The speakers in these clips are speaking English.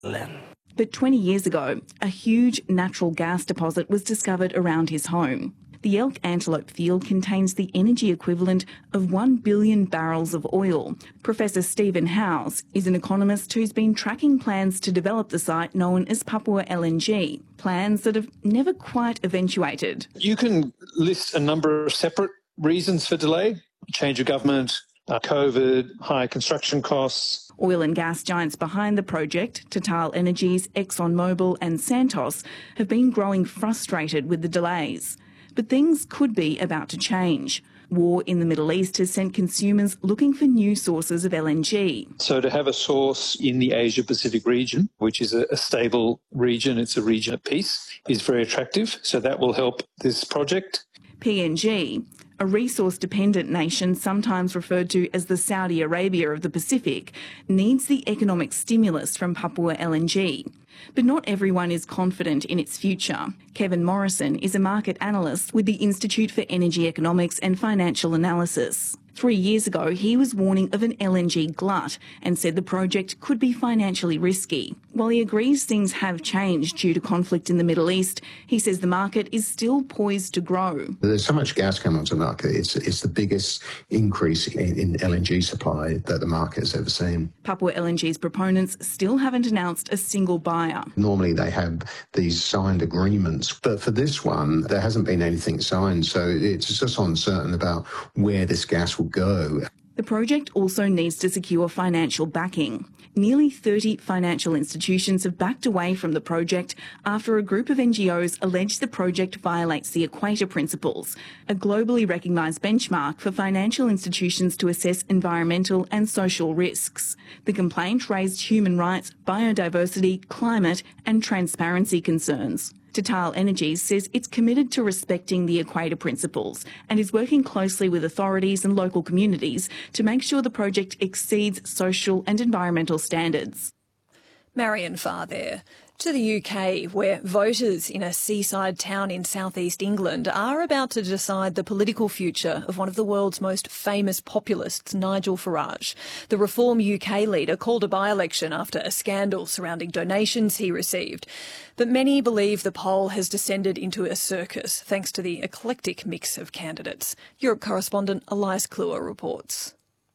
But 20 years ago, a huge natural gas deposit was discovered around his home. The Elk Antelope field contains the energy equivalent of 1 billion barrels of oil. Professor Stephen Howes is an economist who's been tracking plans to develop the site known as Papua LNG, plans that have never quite eventuated. You can list a number of separate reasons for delay: change of government, COVID, high construction costs. Oil and gas giants behind the project, Total Energies, ExxonMobil and Santos, have been growing frustrated with the delays. But things could be about to change. War in the Middle East has sent consumers looking for new sources of LNG. So to have a source in the Asia-Pacific region, which is a stable region, it's a region of peace, is very attractive. So that will help this project. PNG, a resource-dependent nation sometimes referred to as the Saudi Arabia of the Pacific, needs the economic stimulus from Papua LNG. But not everyone is confident in its future. Kevin Morrison is a market analyst with the Institute for Energy Economics and Financial Analysis. 3 years ago, he was warning of an LNG glut and said the project could be financially risky. While he agrees things have changed due to conflict in the Middle East, he says the market is still poised to grow. There's so much gas coming onto the market. It's the biggest increase in LNG supply that the market has ever seen. Papua LNG's proponents still haven't announced a single buyer. Normally they have these signed agreements, but for this one, there hasn't been anything signed, so it's just uncertain about where this gas will go. The project also needs to secure financial backing. Nearly 30 financial institutions have backed away from the project after a group of NGOs allege the project violates the Equator Principles, a globally recognised benchmark for financial institutions to assess environmental and social risks. The complaint raised human rights, biodiversity, climate and transparency concerns. Total Energies says it's committed to respecting the Equator Principles and is working closely with authorities and local communities to make sure the project exceeds social and environmental standards. Marion Farr there. To the UK, where voters in a seaside town in southeast England are about to decide the political future of one of the world's most famous populists, Nigel Farage. The Reform UK leader called a by-election after a scandal surrounding donations he received. But many believe the poll has descended into a circus thanks to the eclectic mix of candidates. Europe correspondent Elias Kluwer reports.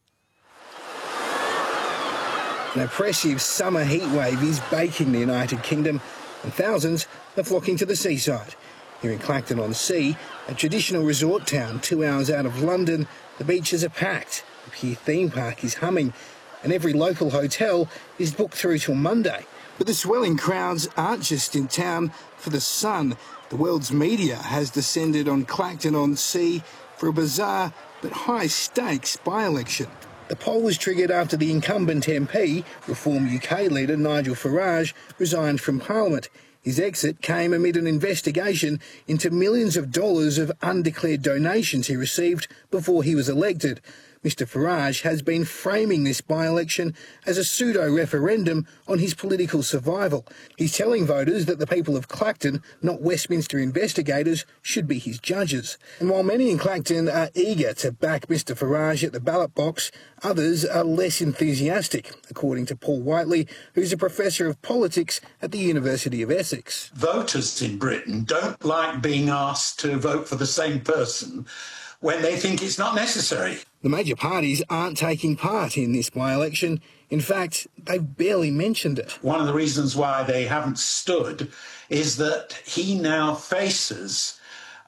An oppressive summer heatwave is baking the United Kingdom and thousands are flocking to the seaside. Here in Clacton-on-Sea, a traditional resort town 2 hours out of London, the beaches are packed, the Pier theme park is humming and every local hotel is booked through till Monday. But the swelling crowds aren't just in town for the sun. The world's media has descended on Clacton-on-Sea for a bizarre but high-stakes by-election. The poll was triggered after the incumbent MP, Reform UK leader Nigel Farage, resigned from Parliament. His exit came amid an investigation into millions of dollars of undeclared donations he received before he was elected. Mr Farage has been framing this by-election as a pseudo-referendum on his political survival. He's telling voters that the people of Clacton, not Westminster investigators, should be his judges. And while many in Clacton are eager to back Mr Farage at the ballot box, others are less enthusiastic, according to Paul Whiteley, who's a professor of politics at the University of Essex. Voters in Britain don't like being asked to vote for the same person when they think it's not necessary. The major parties aren't taking part in this by-election. In fact, they've barely mentioned it. One of the reasons why they haven't stood is that he now faces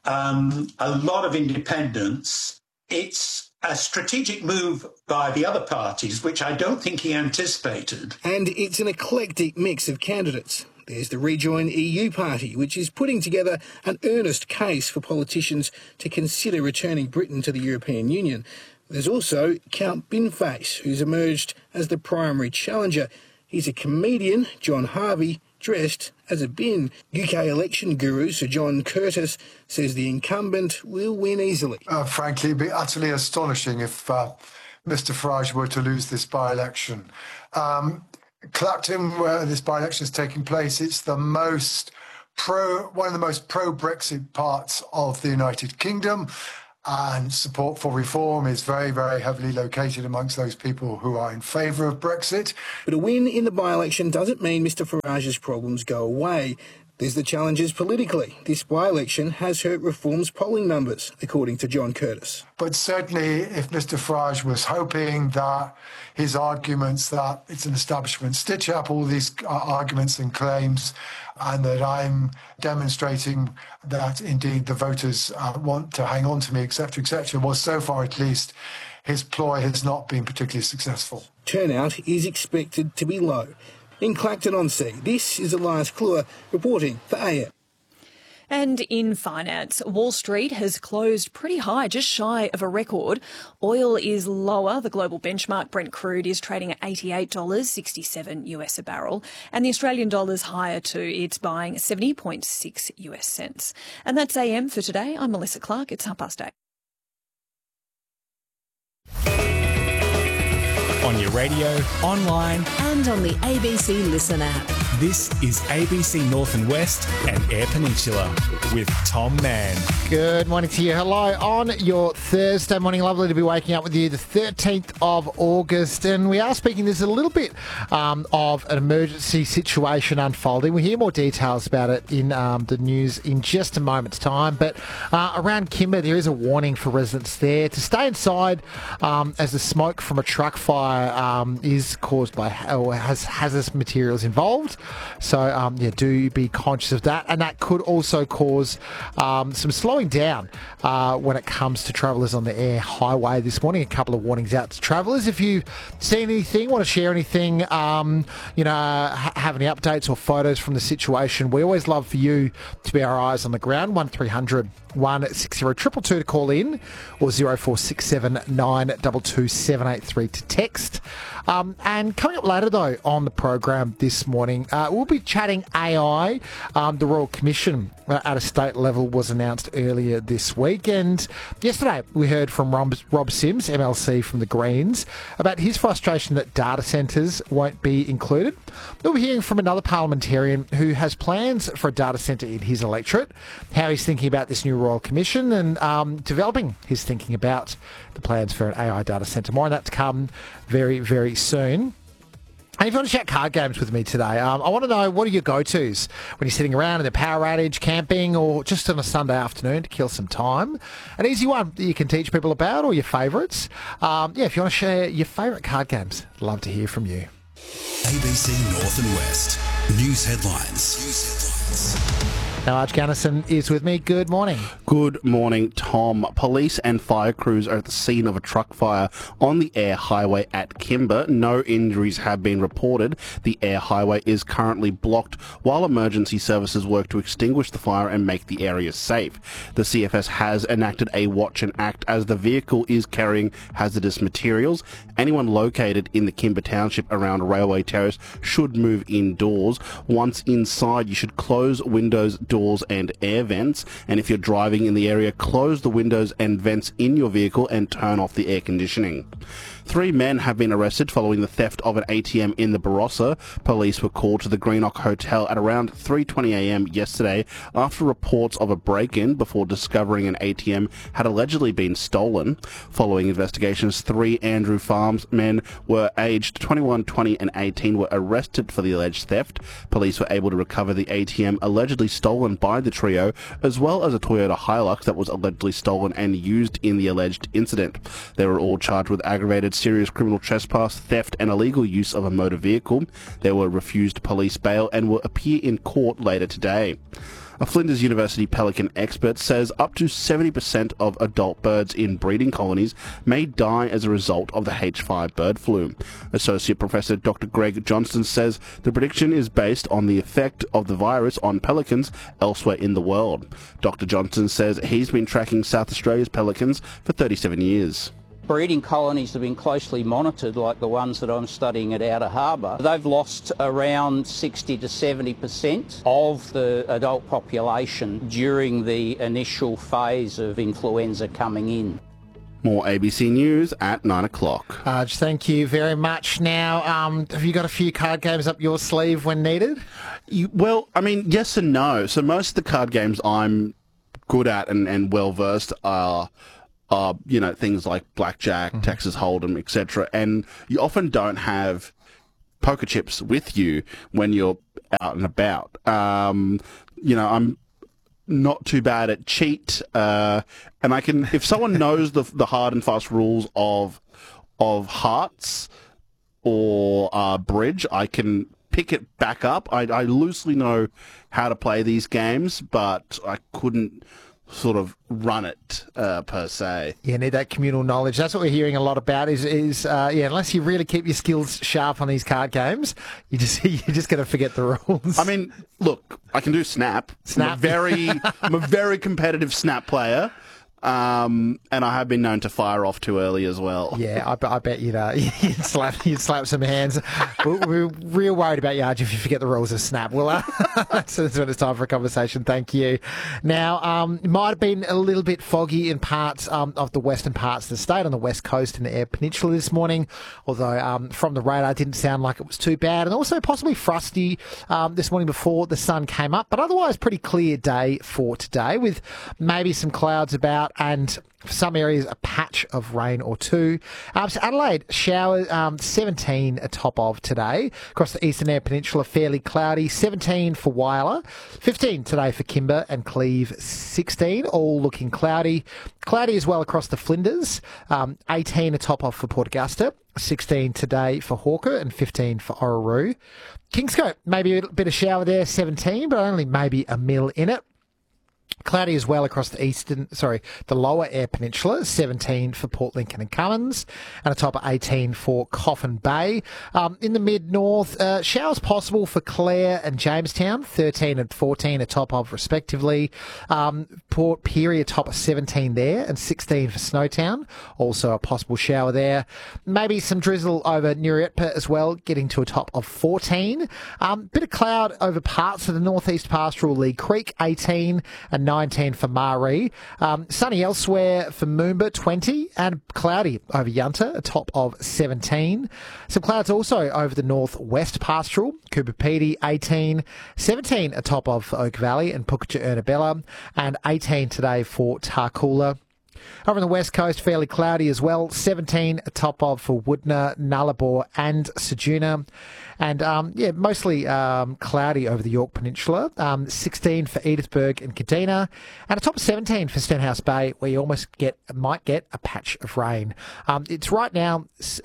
a lot of independents. It's a strategic move by the other parties, which I don't think he anticipated. And it's an eclectic mix of candidates. There's the Rejoin EU party, which is putting together an earnest case for politicians to consider returning Britain to the European Union. There's also Count Binface, who's emerged as the primary challenger. He's a comedian, John Harvey, dressed as a bin. UK election guru Sir John Curtis says the incumbent will win easily. Frankly, it'd be utterly astonishing if Mr Farage were to lose this by-election. Clacton, where this by-election is taking place, it's the one of the most pro-Brexit parts of the United Kingdom. and support for reform is very, very heavily located amongst those people who are in favour of Brexit. But a win in the by-election doesn't mean Mr Farage's problems go away. There's the challenges politically. This by-election has hurt Reform's polling numbers, according to John Curtis. But certainly if Mr Farage was hoping that his arguments that it's an establishment stitch-up, all these arguments and claims, and that I'm demonstrating that indeed the voters want to hang on to me, etc., well, so far at least, his ploy has not been particularly successful. Turnout is expected to be low. In Clacton-on-Sea, this is Elias Kluwer reporting for AM. And in finance, Wall Street has closed pretty high, just shy of a record. Oil is lower. The global benchmark Brent crude is trading at $88.67 US a barrel. And the Australian dollar's higher too. It's buying 70.6 US cents. And that's AM for today. I'm Melissa Clark. It's 8:30. On your radio, online and on the ABC Listen app. This is ABC North and West and Eyre Peninsula with Tom Mann. Good morning to you. Hello on your Thursday morning. Lovely to be waking up with you, the 13th of August. And we are speaking, there's a little bit of an emergency situation unfolding. We'll hear more details about it in the news in just a moment's time. But around Kimber, there is a warning for residents there to stay inside as the smoke from a truck fire is caused by or has hazardous materials involved. So, do be conscious of that. And that could also cause some slowing down when it comes to travellers on the Eyre Highway this morning. A couple of warnings out to travellers. If you've seen anything, want to share anything, have any updates or photos from the situation, we always love for you to be our eyes on the ground. 1300 160 222 to call in, or 0467 922 783 to text. And coming up later, though, on the program this morning, we'll be chatting AI. The Royal Commission at a state level was announced earlier this week. And yesterday, we heard from Rob Sims, MLC from the Greens, about his frustration that data centres won't be included. We'll be hearing from another parliamentarian who has plans for a data centre in his electorate, how he's thinking about this new Royal Commission and developing his thinking about the plans for an AI data centre. More on that to come very, very soon. And if you want to chat card games with me today, I want to know, what are your go-tos when you're sitting around in a power outage, camping, or just on a Sunday afternoon to kill some time? An easy one that you can teach people about, or your favourites. If you want to share your favourite card games, I'd love to hear from you. ABC North and West. News headlines. Now, Arch Gunnison is with me. Good morning. Good morning, Tom. Police and fire crews are at the scene of a truck fire on the Eyre Highway at Kimber. No injuries have been reported. The Eyre Highway is currently blocked while emergency services work to extinguish the fire and make the area safe. The CFS has enacted a watch and act as the vehicle is carrying hazardous materials. Anyone located in the Kimber Township around Railway Terrace should move indoors. Once inside, you should close windows, doors and air vents, and if you're driving in the area, close the windows and vents in your vehicle and turn off the air conditioning. 3 men have been arrested following the theft of an ATM in the Barossa. Police were called to the Greenock Hotel at around 3:20 a.m. yesterday after reports of a break-in before discovering an ATM had allegedly been stolen. Following investigations, 3 Andrew Farms men were aged 21, 20 and 18 were arrested for the alleged theft. Police were able to recover the ATM allegedly stolen by the trio, as well as a Toyota Hilux that was allegedly stolen and used in the alleged incident. They were all charged with aggravated serious criminal trespass, theft and illegal use of a motor vehicle. They were refused police bail and will appear in court later today. A Flinders University pelican expert says up to 70% of adult birds in breeding colonies may die as a result of the H5 bird flu. Associate Professor Dr. Greg Johnston says the prediction is based on the effect of the virus on pelicans elsewhere in the world. Dr. Johnston says he's been tracking South Australia's pelicans for 37 years. Breeding colonies have been closely monitored, like the ones that I'm studying at Outer Harbour. They've lost around 60 to 70% of the adult population during the initial phase of influenza coming in. More ABC News at 9 o'clock. Thank you very much. Now, have you got a few card games up your sleeve when needed? Yes and no. So most of the card games I'm good at and well-versed are things like blackjack, Texas Hold'em, etc. And you often don't have poker chips with you when you're out and about. I'm not too bad at cheat, and I can, if someone knows the hard and fast rules of hearts or bridge, I can pick it back up. I loosely know how to play these games, but I couldn't sort of run it per se. You need that communal knowledge. That's what we're hearing a lot about. Is unless you really keep your skills sharp on these card games, you're just going to forget the rules. I mean, look, I can do Snap. I'm a very competitive Snap player. And I have been known to fire off too early as well. Yeah, I bet you'd slap some hands. We're real worried about you, Arj, if you forget the rules of Snap. Well, so that's when it's time for a conversation. Thank you. Now, it might have been a little bit foggy in parts of the western parts of the state, on the west coast and the Eyre Peninsula this morning, although from the radar it didn't sound like it was too bad, and also possibly frosty this morning before the sun came up, but otherwise pretty clear day for today, with maybe some clouds about, and for some areas a patch of rain or two. So Adelaide, showers, 17 atop of today. Across the eastern Eyre Peninsula, fairly cloudy. 17 for Whyalla. 15 today for Kimber and Cleve. 16, all looking cloudy. Cloudy as well across the Flinders. 18 atop of for Port Augusta. 16 today for Hawker and 15 for Orroroo. Kingscote, maybe a bit of shower there. 17, but only maybe a mil in it. Cloudy as well across the lower Eyre Peninsula, 17 for Port Lincoln and Cummins, and a top of 18 for Coffin Bay. In the mid-north, showers possible for Clare and Jamestown, 13 and 14 a top of respectively. Port Pirie a top of 17 there, and 16 for Snowtown, also a possible shower there. Maybe some drizzle over Nurietpa as well, getting to a top of 14. Bit of cloud over parts of the northeast pastoral, Lee Creek, 18, and 19 for Maree. Sunny elsewhere for Moomba, 20, and cloudy over Yunta, a top of 17. Some clouds also over the northwest pastoral, Cooper Pedy, 18, 17 a top of Oak Valley and Pukacha Ernabella, and 18 today for Tarcoola. Over on the west coast, fairly cloudy as well. 17 a top of for Woodner, Nullarbor and Ceduna. And, mostly cloudy over the York Peninsula. 16 for Edithburgh and Kadina. And a top of 17 for Stenhouse Bay, where you might get a patch of rain. It's right now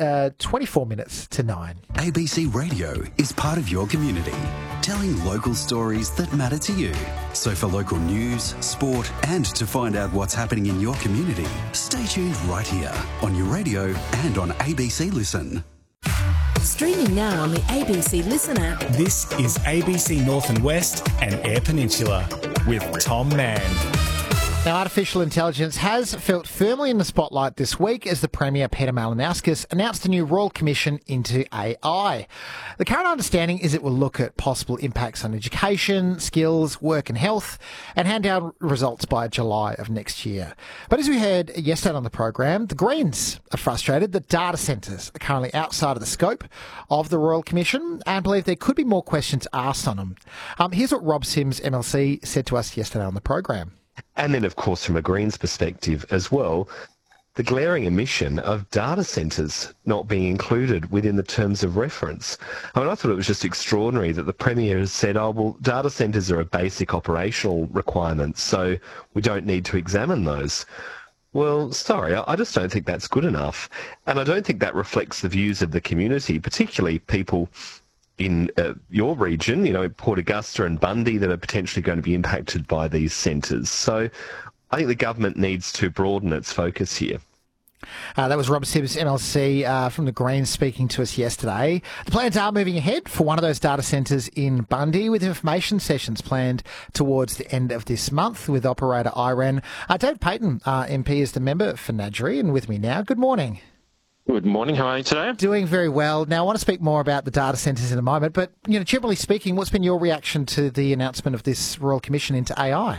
24 minutes to 9. ABC Radio is part of your community, telling local stories that matter to you. So for local news, sport, and to find out what's happening in your community, stay tuned right here on your radio and on ABC Listen. Streaming now on the ABC Listen app. This is ABC North and West and Eyre Peninsula with Tom Mann. Now, artificial intelligence has felt firmly in the spotlight this week as the Premier, Peter Malinauskas, announced a new Royal Commission into AI. The current understanding is it will look at possible impacts on education, skills, work and health, and hand down results by July of next year. But as we heard yesterday on the program, the Greens are frustrated that data centres are currently outside of the scope of the Royal Commission and believe there could be more questions asked on them. Here's what Rob Sims, MLC, said to us yesterday on the program. And then, of course, from a Greens perspective as well, the glaring omission of data centres not being included within the terms of reference. I mean, I thought it was just extraordinary that the Premier has said, oh, well, data centres are a basic operational requirement, so we don't need to examine those. Well, sorry, I just don't think that's good enough. And I don't think that reflects the views of the community, particularly people in your region, in Port Augusta and Bundy, that are potentially going to be impacted by these centres. So I think the government needs to broaden its focus here. That was Rob Sims, MLC, from the Greens, speaking to us yesterday. The plans are moving ahead for one of those data centres in Bundy, with information sessions planned towards the end of this month with operator IREN. Dave Payton, MP, is the member for Nadgerry, and with me now. Good morning. Good morning. How are you today? Doing very well. Now, I want to speak more about the data centres in a moment, but generally speaking, what's been your reaction to the announcement of this Royal Commission into AI?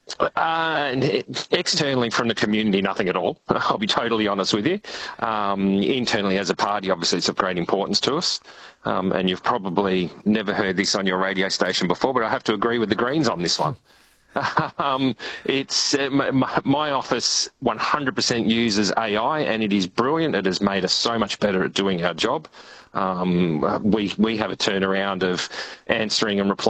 Externally from the community, nothing at all. I'll be totally honest with you. Internally as a party, obviously it's of great importance to us. And you've probably never heard this on your radio station before, but I have to agree with the Greens on this one. It's my office 100% uses AI, and it is brilliant. It has made us so much better at doing our job. We have a turnaround of answering and replying